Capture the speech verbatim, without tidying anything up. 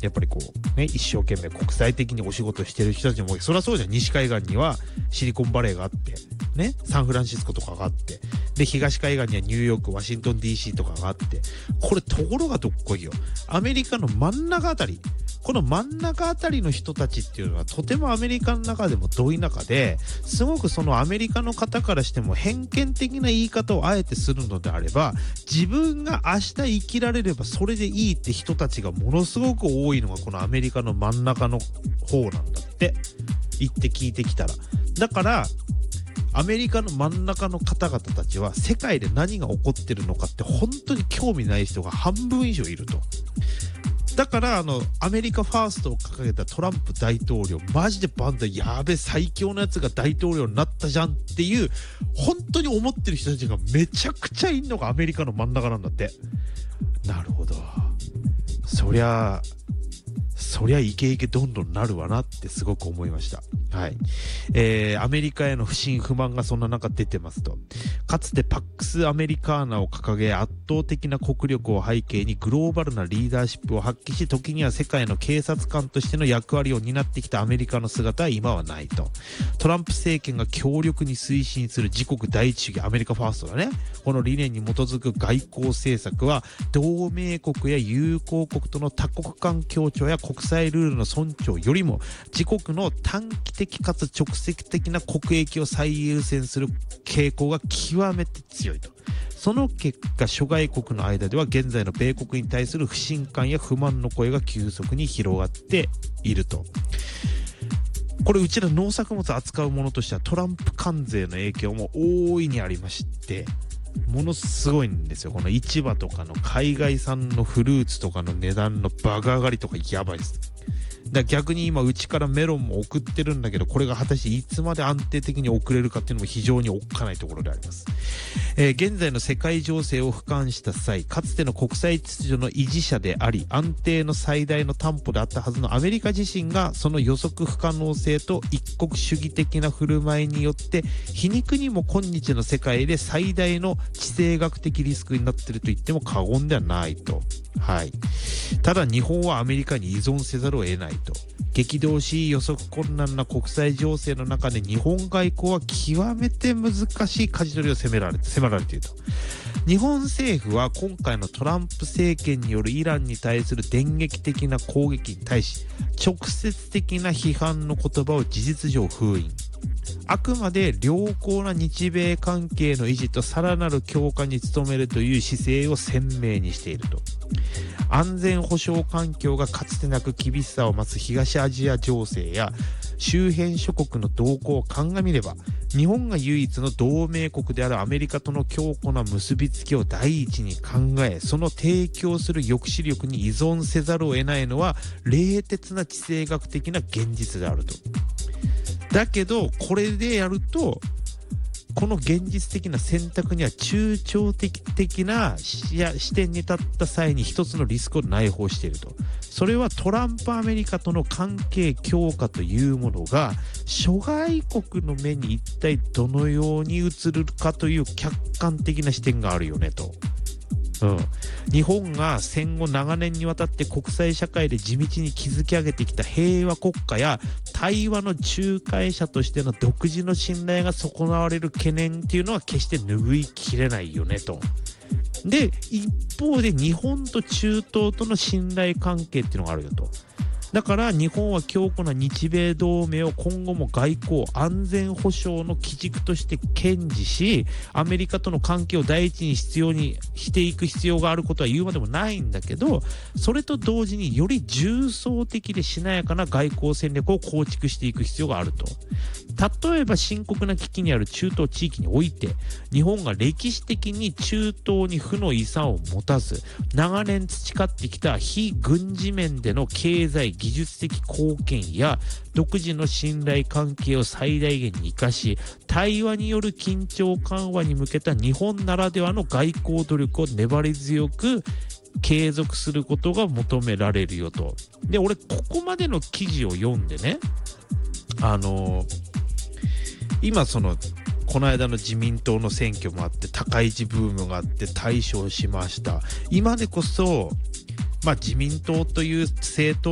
やっぱりこうね、一生懸命国際的にお仕事してる人たちも、そりゃそうじゃん。西海岸にはシリコンバレーがあってね、サンフランシスコとかがあって、で東海岸にはニューヨーク、ワシントン ディーシー とかがあって、これところがどっこいよ、アメリカの真ん中あたり、この真ん中あたりの人たちっていうのはとてもアメリカの中でもど田舎で、すごくそのアメリカの方からしても偏見的な言い方をあえてするのであれば、自分が明日生きられればそれでいいって人たちがものすごく多いのがこのアメリカの真ん中の方なんだって言って聞いてきたら。だからアメリカの真ん中の方々たちは世界で何が起こってるのかって本当に興味ない人が半分以上いると。だからあのアメリカファーストを掲げたトランプ大統領、マジでバンダイやべ最強のやつが大統領になったじゃんっていう本当に思ってる人たちがめちゃくちゃいんのがアメリカの真ん中なんだって。なるほど、そりゃそりゃイケイケどんどんなるわなってすごく思いました。はい、えー、アメリカへの不信不満がそんな中出てますと。かつてパックスアメリカーナを掲げ圧倒的な国力を背景にグローバルなリーダーシップを発揮し、時には世界の警察官としての役割を担ってきたアメリカの姿は今はないと。トランプ政権が強力に推進する自国第一主義、アメリカファーストだね、この理念に基づく外交政策は同盟国や友好国との多国間協調や国際ルールの尊重よりも自国の短期的かつ直接的な国益を最優先する傾向が極めて強いと。その結果諸外国の間では現在の米国に対する不信感や不満の声が急速に広がっていると。これうちら農作物を扱うものとしてはトランプ関税の影響も大いにありまして、ものすごいんですよ。この市場とかの海外産のフルーツとかの値段のバカ上がりとかやばいです。だから逆に今うちからメロンも送ってるんだけど、これが果たしていつまで安定的に送れるかっていうのも非常におっかないところであります。えー、現在の世界情勢を俯瞰した際、かつての国際秩序の維持者であり安定の最大の担保であったはずのアメリカ自身がその予測不可能性と一国主義的な振る舞いによって皮肉にも今日の世界で最大の地政学的リスクになっていると言っても過言ではないと。はい。ただ日本はアメリカに依存せざるを得ないと。激動し予測困難な国際情勢の中で日本外交は極めて難しい舵取りを迫られて迫られていると。日本政府は今回のトランプ政権によるイランに対する電撃的な攻撃に対し直接的な批判の言葉を事実上封印。あくまで良好な日米関係の維持とさらなる強化に努めるという姿勢を鮮明にしていると。安全保障環境がかつてなく厳しさを増す東アジア情勢や周辺諸国の動向を鑑みれば、日本が唯一の同盟国であるアメリカとの強固な結びつきを第一に考え、その提供する抑止力に依存せざるを得ないのは冷徹な地政学的な現実であると。だけどこれでやると、この現実的な選択には中長期的な視点に立った際に一つのリスクを内包していると。それはトランプアメリカとの関係強化というものが諸外国の目に一体どのように映るかという客観的な視点があるよねと。うん、日本が戦後長年にわたって国際社会で地道に築き上げてきた平和国家や対話の仲介者としての独自の信頼が損なわれる懸念っていうのは決して拭いきれないよねと。で一方で日本と中東との信頼関係っていうのがあるよと。だから日本は強固な日米同盟を今後も外交安全保障の基軸として堅持し、アメリカとの関係を第一に必要にしていく必要があることは言うまでもないんだけど、それと同時により重層的でしなやかな外交戦略を構築していく必要があると。例えば深刻な危機にある中東地域において、日本が歴史的に中東に負の遺産を持たず、長年培ってきた非軍事面での経済技術的貢献や独自の信頼関係を最大限に生かし、対話による緊張緩和に向けた日本ならではの外交努力を粘り強く継続することが求められるよと。で、俺ここまでの記事を読んでね、あのー、今そのこの間の自民党の選挙もあって高市ブームがあって大勝しました。今でこそまあ自民党という政党